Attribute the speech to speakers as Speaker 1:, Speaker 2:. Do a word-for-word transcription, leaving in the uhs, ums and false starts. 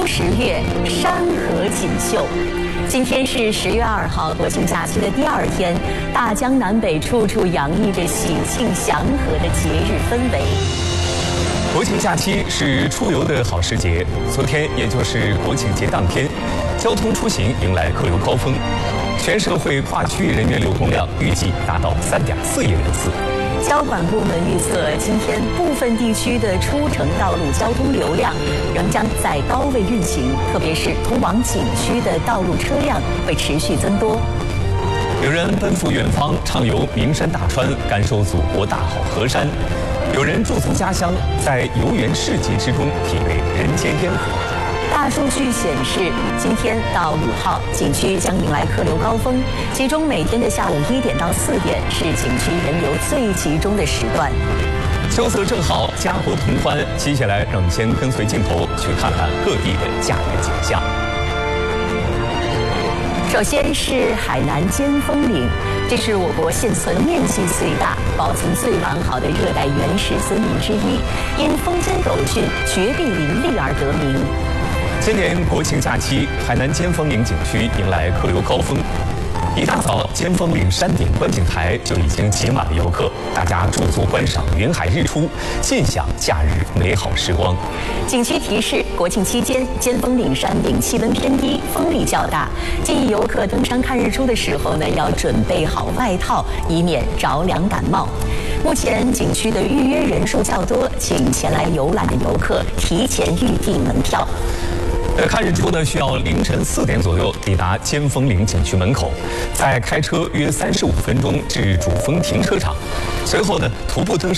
Speaker 1: 十月，山河锦绣。今天是十月二号，国庆假期的第二天，大江南北处处洋溢着喜庆祥和的节日氛围。
Speaker 2: 国庆假期是出游的好时节，昨天也就是国庆节当天，交通出行迎来客流高峰，全社会跨区域人员流动量预计达到三点四亿人次。
Speaker 1: 交管部门预测，今天部分地区的出城道路交通流量仍将在高位运行，特别是通往景区的道路车辆会持续增多。
Speaker 2: 有人奔赴远方，畅游名山大川，感受祖国大好河山；有人驻足家乡，在游园市集之中体味人间烟火。
Speaker 1: 大数据显示，今天到五号，景区将迎来客流高峰，其中每天的下午一点到四点是景区人流最集中的时段。
Speaker 2: 秋色正好，家国同欢。接下来，让我们先跟随镜头去看看各地的假日景象。
Speaker 1: 首先是海南尖峰岭，这是我国现存面积最大、保存最完好的热带原始森林之一，因峰间狗群绝壁林立而得名。
Speaker 2: 今年国庆假期，海南尖峰岭景区迎来客流高峰。一大早，尖峰岭山顶观景台就已经挤满了游客，大家驻足观赏云海日出，尽享假日美好时光。
Speaker 1: 景区提示：国庆期间，尖峰岭山顶气温偏低，风力较大，建议游客登山看日出的时候呢，要准备好外套，以免着凉感冒。目前景区的预约人数较多，请前来游览的游客提前预订门票。
Speaker 2: 呃，看日出呢，需要凌晨四点左右抵达尖峰岭景区门口，再开车约三十五分钟至主峰停车场，随后呢，徒步登